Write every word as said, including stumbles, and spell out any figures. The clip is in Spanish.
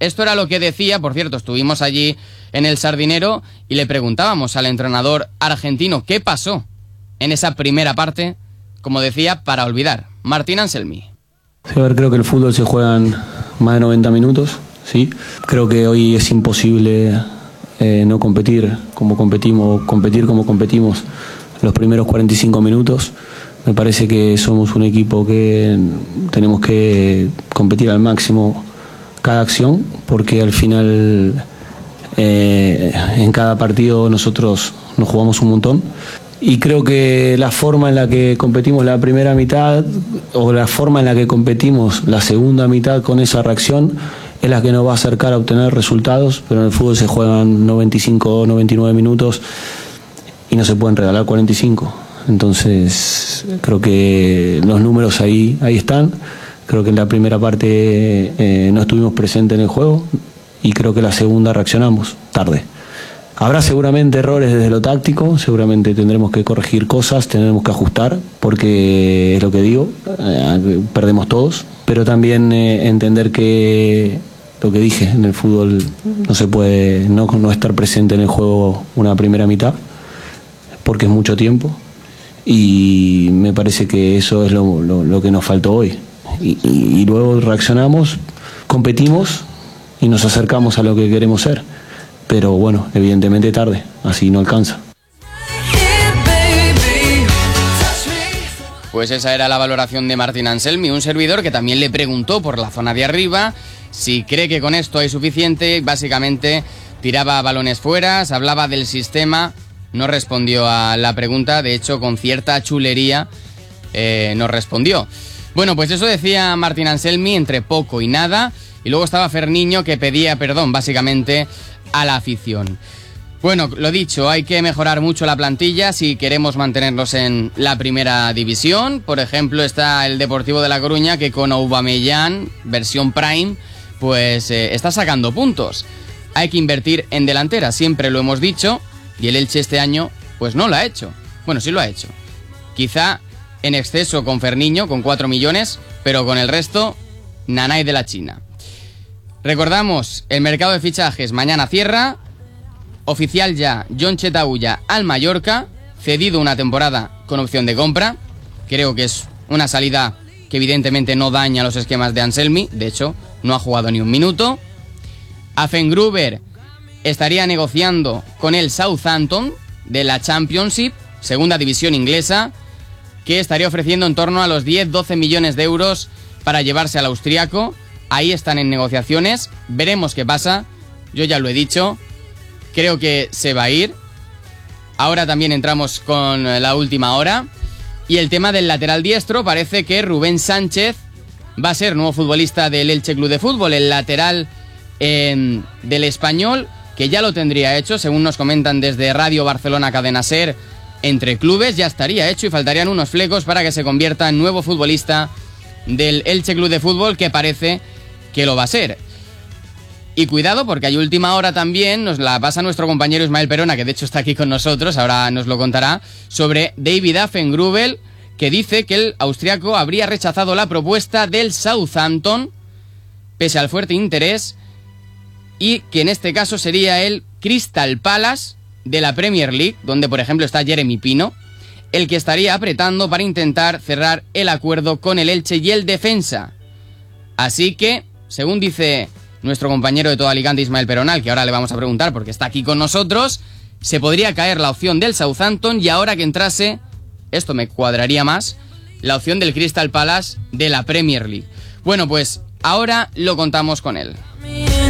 Esto era lo que decía, por cierto, estuvimos allí en el Sardinero y le preguntábamos al entrenador argentino qué pasó en esa primera parte, como decía, para olvidar. Martín Anselmi. Sí, a ver, creo que el fútbol se juega en más de noventa minutos, ¿sí? Creo que hoy es imposible eh, no competir como competimos, competir como competimos los primeros cuarenta y cinco minutos. Me parece que somos un equipo que tenemos que competir al máximo cada acción, porque al final eh, en cada partido nosotros nos jugamos un montón. Y creo que la forma en la que competimos la primera mitad o la forma en la que competimos la segunda mitad con esa reacción es la que nos va a acercar a obtener resultados, pero en el fútbol se juegan noventa y cinco o noventa y nueve minutos y no se pueden regalar cuarenta y cinco. Entonces creo que los números ahí, ahí están. Creo que en la primera parte eh, no estuvimos presentes en el juego y creo que en la segunda reaccionamos tarde. Habrá seguramente errores desde lo táctico, seguramente tendremos que corregir cosas, tendremos que ajustar, porque es lo que digo, eh, perdemos todos, pero también eh, entender que lo que dije, en el fútbol no se puede no, no estar presente en el juego una primera mitad, porque es mucho tiempo, y me parece que eso es lo, lo, lo que nos faltó hoy. Y, y, y luego reaccionamos, competimos y nos acercamos a lo que queremos ser. Pero bueno, evidentemente tarde, así no alcanza. Pues esa era la valoración de Martín Anselmi, un servidor que también le preguntó por la zona de arriba si cree que con esto hay suficiente. Básicamente tiraba balones fuera, se hablaba del sistema, no respondió a la pregunta, de hecho con cierta chulería eh, nos respondió. Bueno, pues eso decía Martín Anselmi, entre poco y nada, y luego estaba Ferniño que pedía perdón, básicamente, a la afición. Bueno, lo dicho, hay que mejorar mucho la plantilla si queremos mantenernos en la primera división. Por ejemplo, está el Deportivo de La Coruña, que con Aubameyang, versión Prime, pues eh, está sacando puntos. Hay que invertir en delantera, siempre lo hemos dicho, y el Elche este año pues no lo ha hecho. Bueno, sí lo ha hecho. Quizá en exceso con Ferniño, con cuatro millones, pero con el resto, nanay de la China. Recordamos, el mercado de fichajes mañana cierra. Oficial ya, John Chetauya al Mallorca, cedido una temporada con opción de compra. Creo que es una salida que evidentemente no daña los esquemas de Anselmi. De hecho, no ha jugado ni un minuto. Affengruber estaría negociando con el Southampton de la Championship, segunda división inglesa, que estaría ofreciendo en torno a los diez a doce millones de euros para llevarse al austriaco. Ahí están en negociaciones, veremos qué pasa. Yo ya lo he dicho, creo que se va a ir. Ahora también entramos con la última hora. Y el tema del lateral diestro, parece que Rubén Sánchez va a ser nuevo futbolista del Elche Club de Fútbol, el lateral eh, del Español, que ya lo tendría hecho, según nos comentan desde Radio Barcelona Cadena Ser, entre clubes ya estaría hecho y faltarían unos flecos para que se convierta en nuevo futbolista del Elche Club de Fútbol, que parece que lo va a ser. Y cuidado, porque hay última hora también, nos la pasa nuestro compañero Ismael Perona, que de hecho está aquí con nosotros, ahora nos lo contará, sobre David Affengruber, que dice que el austriaco habría rechazado la propuesta del Southampton, pese al fuerte interés, y que en este caso sería el Crystal Palace de la Premier League, donde por ejemplo está Jeremy Pino, el que estaría apretando para intentar cerrar el acuerdo con el Elche y el defensa. Así que, según dice nuestro compañero de todo Alicante, Ismael Peronal, que ahora le vamos a preguntar porque está aquí con nosotros, se podría caer la opción del Southampton y ahora que entrase, esto me cuadraría más, la opción del Crystal Palace de la Premier League. Bueno, pues ahora lo contamos con él.